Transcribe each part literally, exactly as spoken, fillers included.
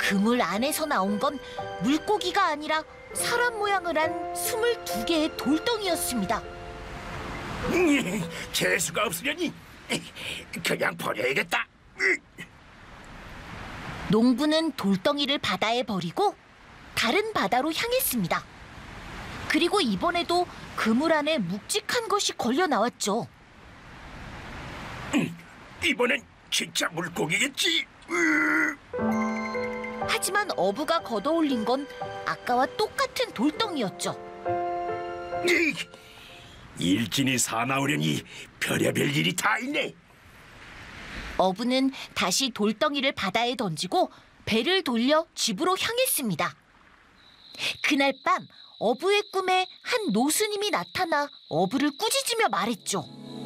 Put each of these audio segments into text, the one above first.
그물 안에서 나온 건 물고기가 아니라 사람 모양을 한 스물두 개의 돌덩이였습니다. 음, 재수가 없으려니 그냥 버려야겠다. 농부는 돌덩이를 바다에 버리고 다른 바다로 향했습니다. 그리고 이번에도 그물 안에 묵직한 것이 걸려 나왔죠. 음, 이번엔 진짜 물고기겠지. 하지만 어부가 걷어올린 건 아까와 똑같은 돌덩이였죠. 일진이 사나우려니 별의별 일이 다 있네. 어부는 다시 돌덩이를 바다에 던지고 배를 돌려 집으로 향했습니다. 그날 밤 어부의 꿈에 한 노스님이 나타나 어부를 꾸짖으며 말했죠.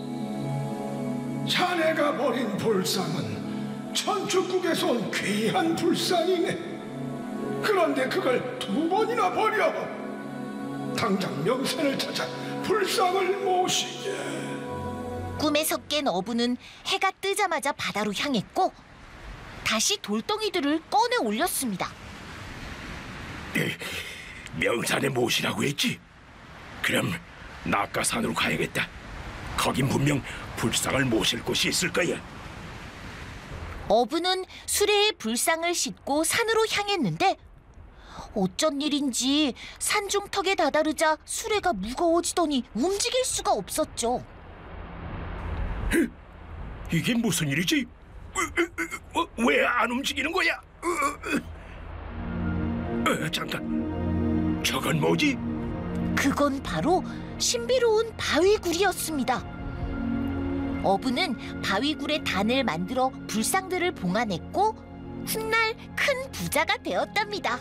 자네가 버린 불상은 천축국에서 온 귀한 불상이네. 그런데 그걸 두 번이나 버려. 당장 명산을 찾아 불상을 모시게. 꿈에서 깬 어부는 해가 뜨자마자 바다로 향했고 다시 돌덩이들을 꺼내 올렸습니다. 명산에 모시라고 했지? 그럼 낙가산으로 가야겠다. 거긴 분명 불상을 모실 곳이 있을 거야. 어부는 수레에 불상을 싣고 산으로 향했는데 어쩐 일인지 산중턱에 다다르자 수레가 무거워지더니 움직일 수가 없었죠. 이게 무슨 일이지? 왜 안 움직이는 거야? 어, 잠깐, 저건 뭐지? 그건 바로 신비로운 바위굴이었습니다. 어부는 바위굴의 단을 만들어 불상들을 봉안했고 훗날 큰 부자가 되었답니다.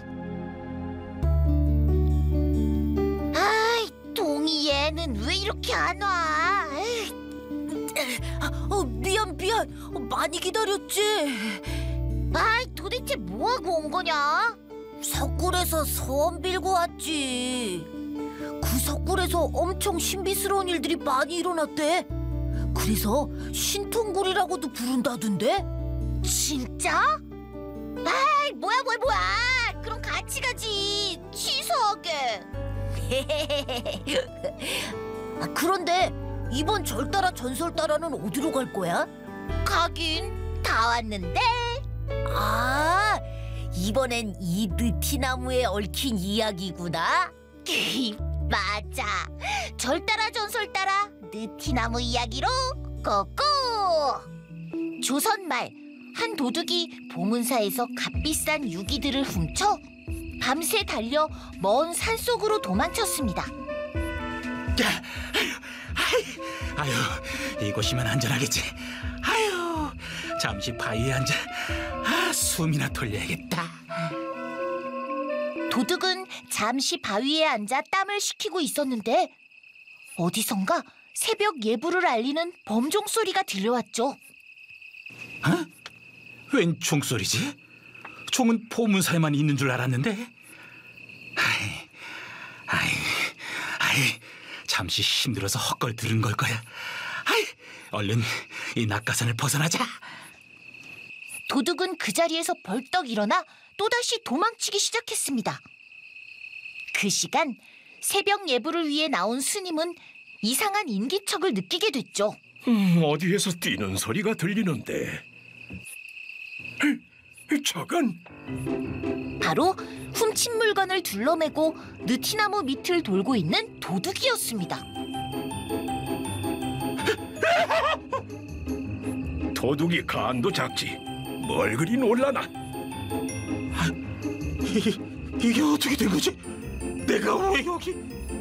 아이, 동이 얘는 왜 이렇게 안 와? 어, 미안 미안, 많이 기다렸지? 아이, 도대체 뭐하고 온 거냐? 석굴에서 소원 빌고 왔지. 그 석굴에서 엄청 신비스러운 일들이 많이 일어났대. 그래서 신통굴이라고도 부른다던데? 진짜? 아이, 뭐야 뭐야 뭐야. 그럼 같이 가지. 취소하게. 아, 그런데 이번 절 따라 전설 따라는 어디로 갈 거야? 가긴 다 왔는데. 아, 이번엔 이 느티나무에 얽힌 이야기구나. 맞아. 절 따라 전설 따라 느티나무 이야기로 고고. 조선 말 한 도둑이 보문사에서 값비싼 유기들을 훔쳐 밤새 달려 먼 산속으로 도망쳤습니다. 아유, 이곳이면 안전하겠지. 아유, 잠시 바위에 앉아 아, 숨이나 돌려야겠다. 도둑은 잠시 바위에 앉아 땀을 식히고 있었는데 어디선가 새벽 예불을 알리는 범종 소리가 들려왔죠. 어? 웬 총소리지? 총은 포문사에만 있는 줄 알았는데. 아이, 아이, 아이, 잠시 힘들어서 헛걸 들은 걸 거야. 아이, 얼른 이 낙가산을 벗어나자. 도둑은 그 자리에서 벌떡 일어나 또다시 도망치기 시작했습니다. 그 시간 새벽 예불을 위해 나온 스님은 이상한 인기척을 느끼게 됐죠. 음, 어디에서 뛰는 소리가 들리는데. 저건 바로 훔친 물건을 둘러매고 느티나무 밑을 돌고 있는 도둑이었습니다. 도둑이 간도 작지 뭘 그리 놀라나. 아, 이, 이게 어떻게 된 거지? 내가 왜 여기?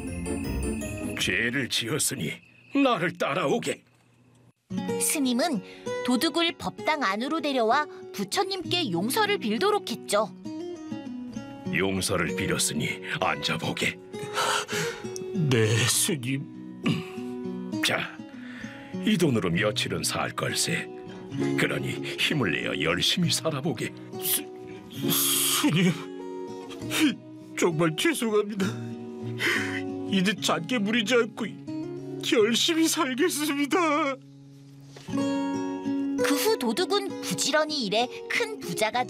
죄를 지었으니 나를 따라오게. 스님은 도둑을 법당 안으로 데려와 부처님께 용서를 빌도록 했죠. 용서를 빌었으니 앉아보게. 네, 스님. 자, 이 돈으로 며칠은 살 걸세. 그러니 힘을 내어 열심히 살아보게. 스, 스님, 정말 죄송합니다. 이제 잦게 부리지 않고 열심히 살겠습니다. 그 후 도둑은 부지런히 일해 큰 부자가